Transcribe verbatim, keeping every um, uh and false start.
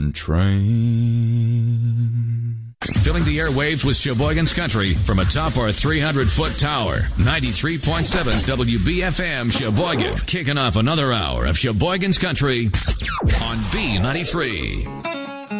train. Filling the airwaves with Sheboygan's Country from atop our three hundred foot tower. ninety-three point seven W B F M Sheboygan. Kicking off another hour of Sheboygan's Country on B ninety-three.